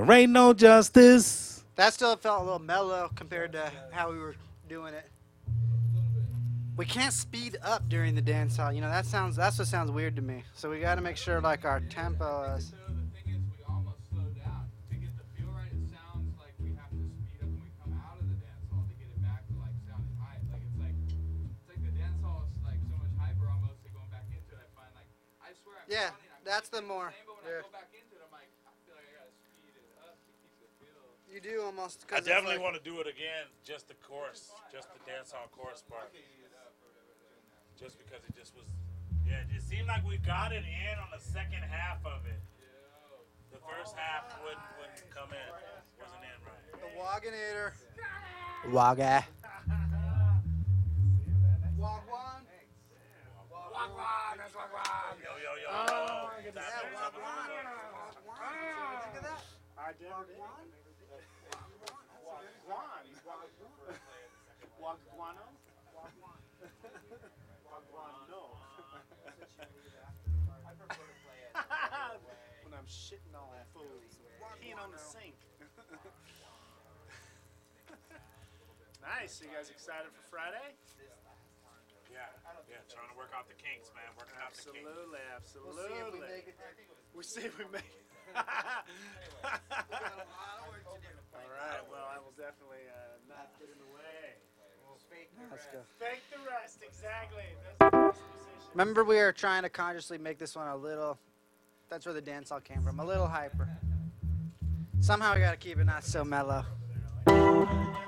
There ain't no justice. That still felt a little mellow compared to how we were doing it. We can't speed up during the dance hall. You know, that's what sounds weird to me. So we got to make sure like our tempo is. So the thing is, we almost slow down to get the feel right. It sounds like we have to speed up when we come out of the dance hall to get it back to like sounding high. Like it's like the dance hall is like so much hyper almost. Like going back into it, I find like I swear I'm Yeah, sounding, that's the more. same, but when I go back into it, I'm like I feel like I gotta speed it up to keep the feel. You do almost. I definitely want to do it again, just the chorus, just the dance hall chorus part. Just because it just was, yeah, it seemed like we got it in on the second half of it. The first half wouldn't come in, wasn't in right. The Waganator. Waga. Wagwan. Wagwan, that's Wagwan. Yo, yo, yo. Oh, yeah, Wagwan. Think of that? I did. Wagwan. When I'm shitting on fools, peeing on the sink. Nice. You guys excited for Friday? Yeah, trying to work out the kinks, man. Working out the kinks. Absolutely. We'll see if we make it. All right. Well, I will definitely not get in the way. Let's go. Fake the rest. Exactly. That's the best position. Remember, we were trying to consciously make this one a little. That's where the dance all came from. A little hyper. Somehow we got to keep it not so mellow.